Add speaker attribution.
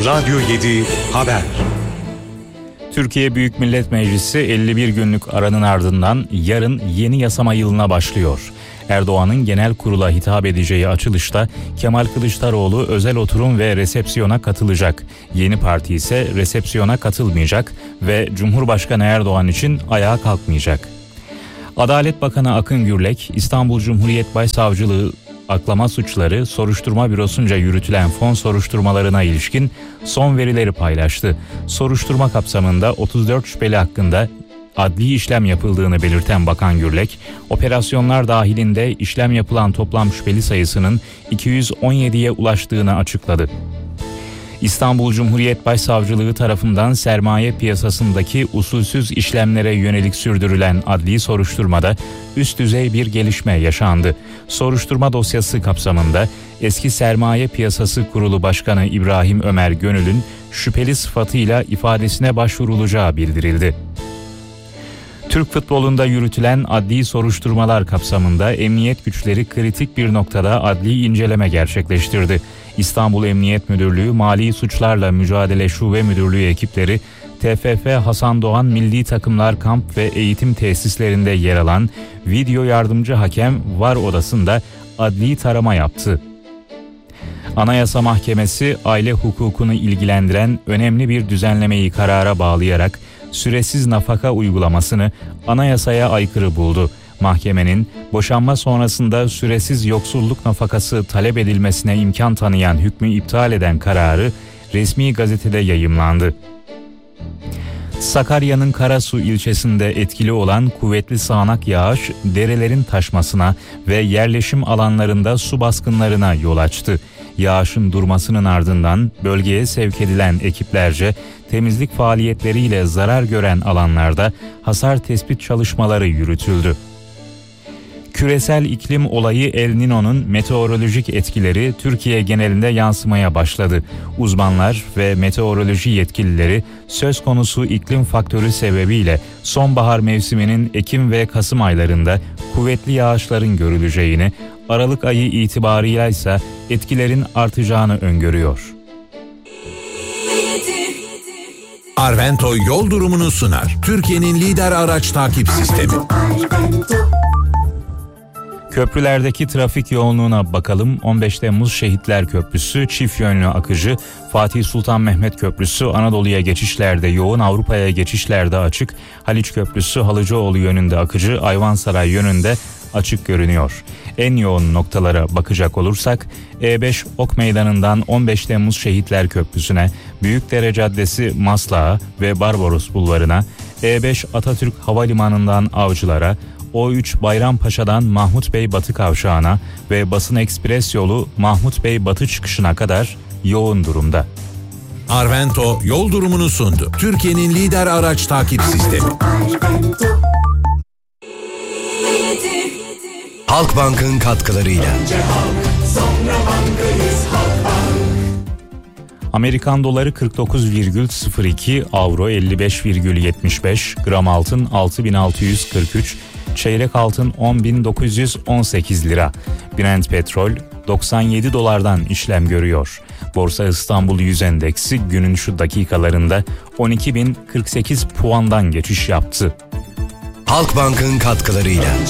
Speaker 1: Radyo 7 Haber.
Speaker 2: Türkiye Büyük Millet Meclisi 51 günlük aranın ardından yarın yeni yasama yılına başlıyor. Erdoğan'ın genel kurula hitap edeceği açılışta Kemal Kılıçdaroğlu özel oturum ve resepsiyona katılacak. Yeni parti ise resepsiyona katılmayacak ve Cumhurbaşkanı Erdoğan için ayağa kalkmayacak. Adalet Bakanı Akın Gürlek, İstanbul Cumhuriyet Başsavcılığı aklama suçları soruşturma bürosunca yürütülen fon soruşturmalarına ilişkin son verileri paylaştı. Soruşturma kapsamında 34 şüpheli hakkında adli işlem yapıldığını belirten Bakan Gürlek, operasyonlar dahilinde işlem yapılan toplam şüpheli sayısının 217'ye ulaştığını açıkladı. İstanbul Cumhuriyet Başsavcılığı tarafından sermaye piyasasındaki usulsüz işlemlere yönelik sürdürülen adli soruşturmada üst düzey bir gelişme yaşandı. Soruşturma dosyası kapsamında eski Sermaye Piyasası Kurulu Başkanı İbrahim Ömer Gönül'ün şüpheli sıfatıyla ifadesine başvurulacağı bildirildi. Türk futbolunda yürütülen adli soruşturmalar kapsamında emniyet güçleri kritik bir noktada adli inceleme gerçekleştirdi. İstanbul Emniyet Müdürlüğü Mali Suçlarla Mücadele Şube Müdürlüğü ekipleri TFF Hasan Doğan Milli Takımlar Kamp ve Eğitim Tesislerinde yer alan video yardımcı hakem VAR odasında adli tarama yaptı. Anayasa Mahkemesi aile hukukunu ilgilendiren önemli bir düzenlemeyi karara bağlayarak süresiz nafaka uygulamasını anayasaya aykırı buldu. Mahkemenin boşanma sonrasında süresiz yoksulluk nafakası talep edilmesine imkan tanıyan hükmü iptal eden kararı resmi gazetede yayımlandı. Sakarya'nın Karasu ilçesinde etkili olan kuvvetli sağanak yağış derelerin taşmasına ve yerleşim alanlarında su baskınlarına yol açtı. Yağışın durmasının ardından bölgeye sevk edilen ekiplerce temizlik faaliyetleriyle zarar gören alanlarda hasar tespit çalışmaları yürütüldü. Küresel iklim olayı El Niño'nun meteorolojik etkileri Türkiye genelinde yansımaya başladı. Uzmanlar ve meteoroloji yetkilileri söz konusu iklim faktörü sebebiyle sonbahar mevsiminin Ekim ve Kasım aylarında kuvvetli yağışların görüleceğini, Aralık ayı itibarıyla ise etkilerin artacağını öngörüyor.
Speaker 3: Arvento yol durumunu sunar. Türkiye'nin lider araç takip sistemi.
Speaker 2: Köprülerdeki trafik yoğunluğuna bakalım. 15 Temmuz Şehitler Köprüsü çift yönlü akıcı, Fatih Sultan Mehmet Köprüsü Anadolu'ya geçişlerde yoğun, Avrupa'ya geçişlerde açık, Haliç Köprüsü Halıcıoğlu yönünde akıcı, Ayvansaray yönünde açık görünüyor. En yoğun noktalara bakacak olursak E5 Ok Meydanı'ndan 15 Temmuz Şehitler Köprüsü'ne, Büyükdere Caddesi Maslak'a ve Barbaros Bulvarı'na, E5 Atatürk Havalimanı'ndan Avcılar'a, O3 Bayrampaşa'dan Mahmut Bey Batı Kavşağı'na ve Basın Ekspres yolu Mahmut Bey Batı çıkışına kadar yoğun durumda.
Speaker 3: Arvento yol durumunu sundu. Türkiye'nin lider araç takip sistemi.
Speaker 4: Halkbank'ın katkılarıyla.
Speaker 2: Amerikan doları 49,02, avro 55,75, gram altın 6.643, çeyrek altın 10.918 lira. Brent petrol 97 dolardan işlem görüyor. Borsa İstanbul Yüz Endeksi günün şu dakikalarında 12.048 puandan geçiş yaptı.
Speaker 4: Halkbank'ın katkılarıyla.